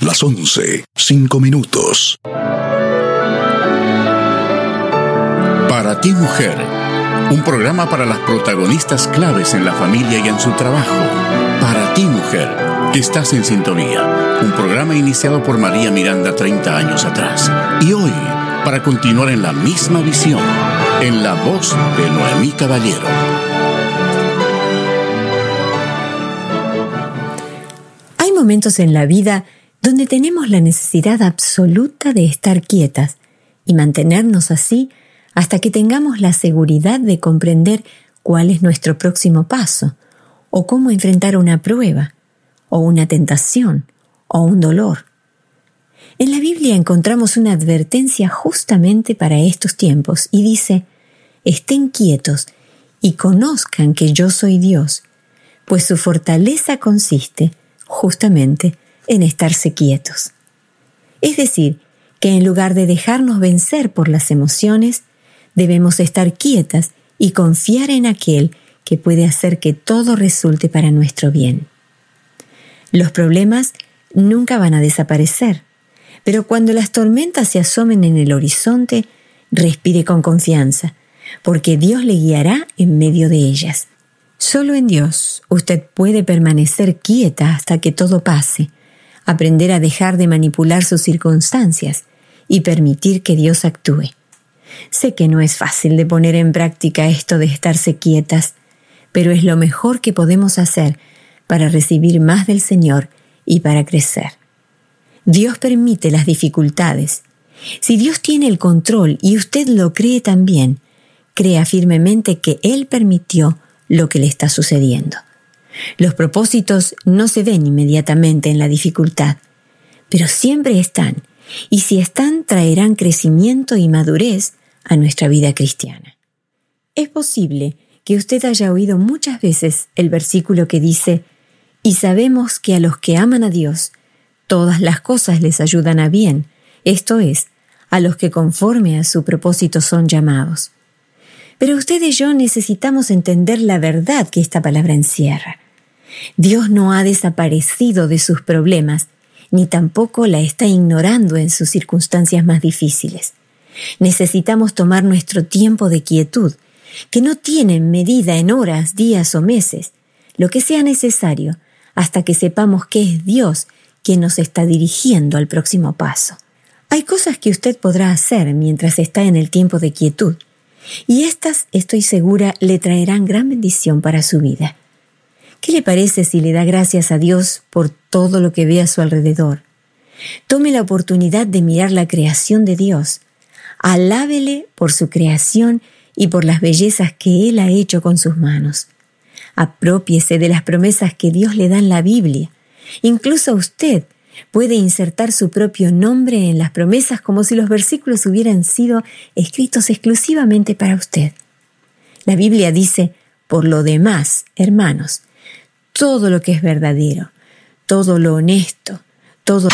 Las 11:05. Para ti, mujer, un programa para las protagonistas claves en la familia y en su trabajo. Para ti, mujer, que estás en sintonía. Un programa iniciado por María Miranda 30 años atrás. Y hoy, para continuar en la misma visión, en la voz de Noemí Caballero. Hay momentos en la vida donde tenemos la necesidad absoluta de estar quietas y mantenernos así hasta que tengamos la seguridad de comprender cuál es nuestro próximo paso, o cómo enfrentar una prueba, o una tentación, o un dolor. En la Biblia encontramos una advertencia justamente para estos tiempos y dice: estén quietos y conozcan que yo soy Dios, pues su fortaleza consiste justamente en estarse quietos. Es decir, que en lugar de dejarnos vencer por las emociones, debemos estar quietas y confiar en aquel que puede hacer que todo resulte para nuestro bien. Los problemas nunca van a desaparecer, pero cuando las tormentas se asomen en el horizonte, respire con confianza, porque Dios le guiará en medio de ellas. Solo en Dios usted puede permanecer quieta hasta que todo pase, aprender a dejar de manipular sus circunstancias y permitir que Dios actúe. Sé que no es fácil de poner en práctica esto de estarse quietas, pero es lo mejor que podemos hacer para recibir más del Señor y para crecer. Dios permite las dificultades. Si Dios tiene el control y usted lo cree también, crea firmemente que Él permitió lo que le está sucediendo. Los propósitos no se ven inmediatamente en la dificultad, pero siempre están, y si están, traerán crecimiento y madurez a nuestra vida cristiana. Es posible que usted haya oído muchas veces el versículo que dice: y sabemos que a los que aman a Dios, todas las cosas les ayudan a bien, esto es, a los que conforme a su propósito son llamados. Pero usted y yo necesitamos entender la verdad que esta palabra encierra. Dios no ha desaparecido de sus problemas, ni tampoco la está ignorando en sus circunstancias más difíciles. Necesitamos tomar nuestro tiempo de quietud, que no tiene medida en horas, días o meses, lo que sea necesario, hasta que sepamos que es Dios quien nos está dirigiendo al próximo paso. Hay cosas que usted podrá hacer mientras está en el tiempo de quietud, y estas, estoy segura, le traerán gran bendición para su vida. ¿Qué le parece si le da gracias a Dios por todo lo que ve a su alrededor? Tome la oportunidad de mirar la creación de Dios. Alábele por su creación y por las bellezas que Él ha hecho con sus manos. Aprópiese de las promesas que Dios le da en la Biblia. Incluso usted puede insertar su propio nombre en las promesas como si los versículos hubieran sido escritos exclusivamente para usted. La Biblia dice: por lo demás, hermanos, todo lo que es verdadero, todo lo honesto, todo